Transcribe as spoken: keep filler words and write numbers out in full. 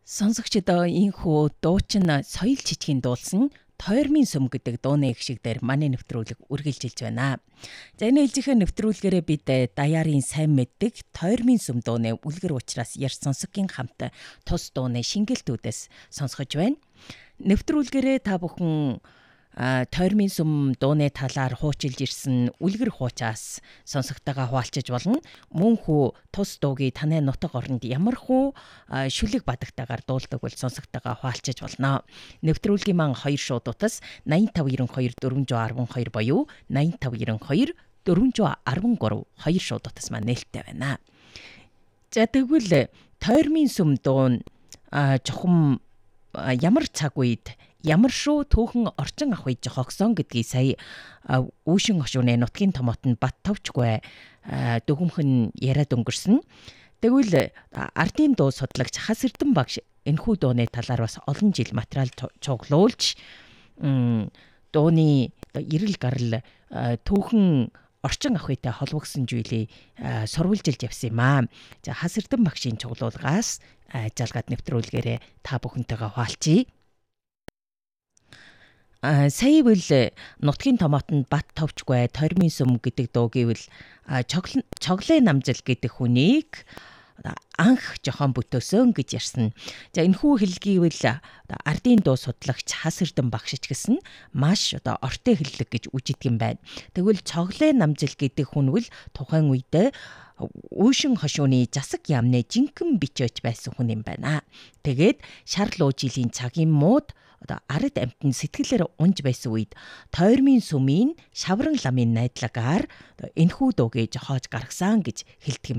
Сонсогчдоо инхүү дуучин соёл чичгийн дуулсан Тойрмын сүм гэдэг дууны гişиг дээр манай нэвтрүүлэг үргэлжилж байна. За энэ ээлжийнхээ нэвтрүүлгээрээ бид даяарын сайн мэддэг Тойрмын сүм дууны үлгэр учраас Ярь Сонсогийн хамт тус дууны шингэлтүүдээс сонсгож байна. Нэвтрүүлгээрээ та бүхэн Тойрмын сүм дууны талаар хуучилж ирсэн үлгэр хуучаас сонсогтойгоо хуваалцаж болно. Мөн хүү тус дуугийн таны нутаг оронд ямар хүү шүлэг бадагтайгаар дуулдаг бол сонсогтойгоо хуваалцаж болно. Нэвтрүүлгийн маань хоёр шууд утас найман тав ерөн хоёр дөрвөн арван хоёр боёу найман тав ерөн хоёр дөрвөн арван гурав хоёр шууд утас маань нээлттэй байна. За тэгвэл Тойрмын сүм дуу жохом ямар цаг үед ямар шүү түүхэн орчин ах үед жохогсон гэдгийг сая Үүшин хошууны нутгийн томоотон Бат Товчгүй дөгөмхөн яриад өнгөрсөн. Тэгвэл ардын дуу судлагч Хас Эрдэнэ багш энэхүү дууны талаар бас олон жил материал цуглуулж дууны эрэл гарал түүхэн орчин ах үедээ холбогдсон зүйлийг сурвалжилж явсан юм аа. За Хас Эрдэнэ багшийн цуглуулгаас жалгаад нэвтрүүлгээрээ та бүхэнтэйгээ хуваалцъя. Сая бол нутгийн томоотон Бат Товчгүй Тойрмын сүм гэдэг дуу гэвэл Чоглын намжил гэдэг хүнийг анх жохон бүтөөсөн гэж ярьсан. За энэхүү хэлгийвэл ардын дуу судлагч Хас Эрдэнэ багш ч гэсэн маш одоо ортой хэллэг гэж үжидэг юм байна. Тэгвэл Чоглын намжил гэдэг хүн бол тухайн үед Үүшин хошууны засаг яамны жинхэнэ бичөөч байсан хүн юм байна. Тэгээд шарл уужилийн цагийн мууд одоо ард амтны сэтгэлээр унж байсан үед Тойрмын сүмийн шавран ламын найдлагаар энэхүү дуугээ жохоож гаргасан гэж хэлдэг юм